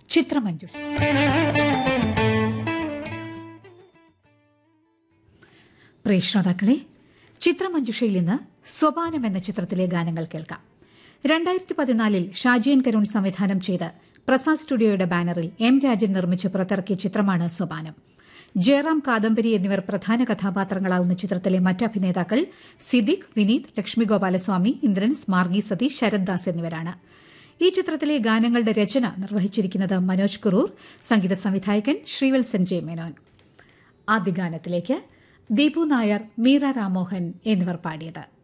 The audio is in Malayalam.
ചിത്രമഞ്ജുഷ. പ്രിയ ശ്രോതാക്കളെ, ചിത്രമഞ്ജുഷയിൽ ഇന്ന് സോപാനം എന്ന ചിത്രത്തിലെ ഗാനങ്ങൾ കേൾക്കാം. 2014 ഷാജിയൻ കരുൺ സംവിധാനം ചെയ്ത് പ്രസാദ് സ്റ്റുഡിയോയുടെ ബാനറിൽ എം രാജൻ നിർമ്മിച്ച് പുറത്തിറക്കിയ ചിത്രമാണ് സോപാനം. ജയറാം, കാദംബരി എന്നിവർ പ്രധാന കഥാപാത്രങ്ങളാവുന്ന ചിത്രത്തിലെ മറ്റഭിനേതാക്കൾ സിദ്ദിഖ്, വിനീത്, ലക്ഷ്മി ഗോപാലസ്വാമി, ഇന്ദ്രൻസ്, മാർഗി സതീഷ്, ശരത് ദാസ് എന്നിവരാണ്. ഈ ചിത്രത്തിലെ ഗാനങ്ങളുടെ രചന നിർവഹിച്ചിരിക്കുന്നത് മനോജ് കുറൂർ, സംഗീത സംവിധായകൻ ശ്രീവത്സൻ ജെ മേനോൻ. ആദ്യ ഗാനത്തിലേക്ക് ദീപു നായർ, മീര രാമോഹൻ എന്നിവർ പാടിയത്.